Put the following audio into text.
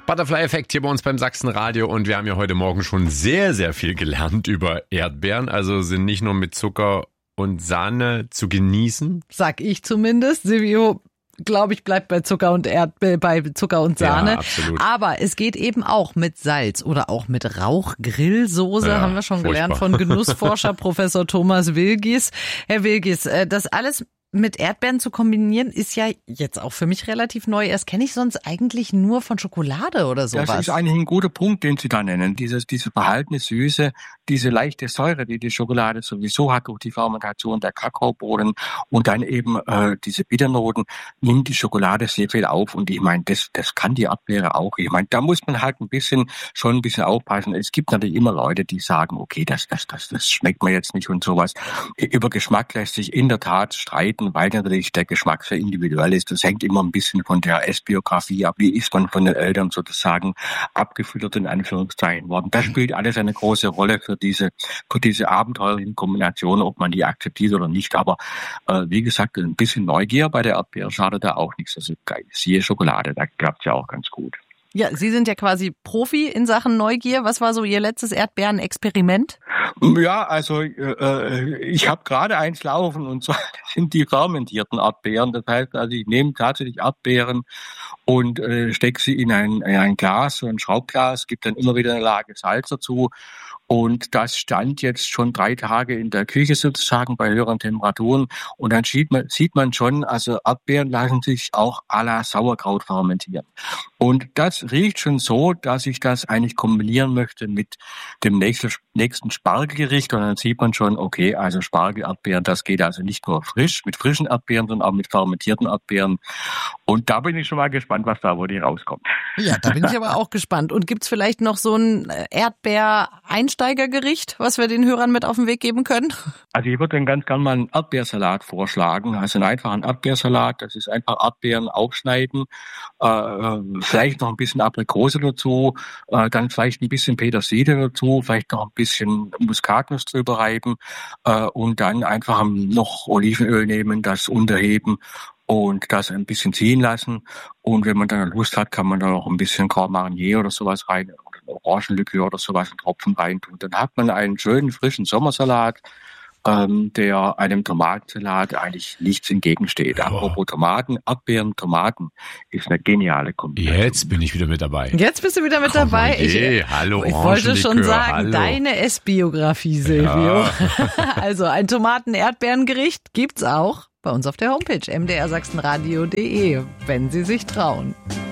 Butterfly-Effekt hier bei uns beim Sachsenradio und wir haben ja heute Morgen schon sehr, sehr viel gelernt über Erdbeeren. Also sind nicht nur mit Zucker und Sahne zu genießen. Sag ich zumindest. Silvio, glaube ich, bleibt bei Zucker und bei Zucker und Sahne. Ja, absolut. Aber es geht eben auch mit Salz oder auch mit Rauchgrillsoße, Ja, haben wir schon furchtbar. gelernt von Genussforscher Professor Thomas Wilgis. Herr Wilgis, das alles mit Erdbeeren zu kombinieren, ist ja jetzt auch für mich relativ neu. Das kenne ich sonst eigentlich nur von Schokolade oder sowas. Das ist eigentlich ein guter Punkt, den Sie da nennen. Diese verhaltene Süße, diese leichte Säure, die Schokolade sowieso hat durch die Fermentation der Kakaobohnen und dann eben diese Bitternoten, nimmt die Schokolade sehr viel auf. Und ich meine, das kann die Erdbeere auch. Ich meine, da muss man halt schon ein bisschen aufpassen. Es gibt natürlich immer Leute, die sagen, okay, das schmeckt mir jetzt nicht und sowas. Über Geschmack lässt sich in der Tat streiten, weil natürlich der Geschmack sehr individuell ist. Das hängt immer ein bisschen von der Essbiografie ab. Wie ist man von den Eltern sozusagen abgefüttert, in Anführungszeichen worden. Das spielt alles eine große Rolle für diese abenteuerlichen Kombinationen, ob man die akzeptiert oder nicht. Aber wie gesagt, ein bisschen Neugier bei der Erdbeere schadet da auch nichts. Also siehe Schokolade, da klappt ja auch ganz gut. Ja, Sie sind ja quasi Profi in Sachen Neugier. Was war so Ihr letztes Erdbeeren-Experiment? Ja, also ich habe gerade eins laufen und zwar sind die fermentierten Erdbeeren. Das heißt, also ich nehme tatsächlich Erdbeeren und stecke sie in ein Glas, so ein Schraubglas, gibt dann immer wieder eine Lage Salz dazu. Und das stand jetzt schon 3 Tage in der Küche sozusagen bei höheren Temperaturen. Und dann sieht man schon, also Erdbeeren lassen sich auch à la Sauerkraut fermentieren. Und das riecht schon so, dass ich das eigentlich kombinieren möchte mit dem nächsten Spargelgericht. Und dann sieht man schon, okay, also Spargel-Erdbeeren, das geht also nicht nur frisch, mit frischen Erdbeeren, sondern auch mit fermentierten Erdbeeren. Und da bin ich schon mal gespannt, was da wohl rauskommt. Ja, da bin ich aber auch gespannt. Und gibt's vielleicht noch so ein Erdbeer-Einsteigergericht, was wir den Hörern mit auf den Weg geben können? Also ich würde dann ganz gerne mal einen Erdbeersalat vorschlagen. Also einen einfachen Erdbeersalat, das ist einfach Erdbeeren aufschneiden, vielleicht noch ein bisschen Aprikose dazu, dann vielleicht ein bisschen Petersilie dazu, vielleicht noch ein bisschen Muskatnuss drüber reiben und dann einfach noch Olivenöl nehmen, das unterheben und das ein bisschen ziehen lassen. Und wenn man dann Lust hat, kann man da noch ein bisschen Grand Marnier oder sowas rein, oder Orangenlikör oder sowas, einen Tropfen rein tun. Dann hat man einen schönen, frischen Sommersalat, der einem Tomatensalat eigentlich nichts entgegensteht. Apropos Tomaten, Erdbeeren, Tomaten ist eine geniale Kombination. Jetzt bin ich wieder mit dabei. Jetzt bist du wieder mit dabei. Hallo, ich wollte schon sagen, hallo. Deine Essbiografie, Silvio. Ja. Also ein Tomaten-Erdbeeren-Gericht gibt's auch bei uns auf der Homepage mdrsachsenradio.de, wenn Sie sich trauen.